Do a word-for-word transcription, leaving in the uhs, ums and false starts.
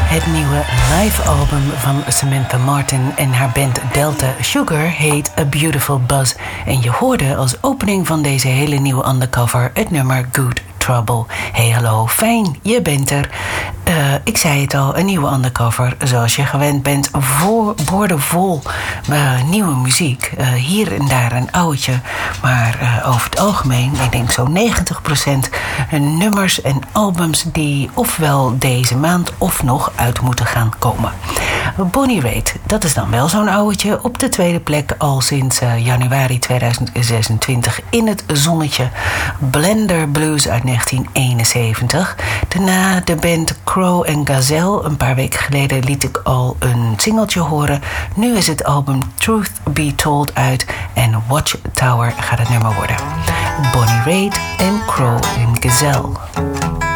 Het nieuwe live-album van Samantha Martin en haar band Delta Sugar heet A Beautiful Buzz. En je hoorde als opening van deze hele nieuwe undercover het nummer Good Trouble. Hey, hallo, fijn, je bent er. Uh, ik zei het al, een nieuwe undercover, zoals je gewend bent, voor, boordevol uh, nieuwe muziek. Uh, hier en daar een oudje, maar uh, over het algemeen, ik denk zo'n negentig procent nummers en albums die ofwel deze maand of nog uit moeten gaan komen. Bonnie Raitt, dat is dan wel zo'n oudje, op de tweede plek al sinds uh, januari tweeduizend zesentwintig in het zonnetje. Blender Blues uit negentien eenenzeventig. Daarna de band Crow and Gazelle. Een paar weken geleden liet ik al een singeltje horen. Nu is het album Truth Be Told uit en Watchtower gaat het nummer worden. Bonnie Raitt en Crow and Gazelle.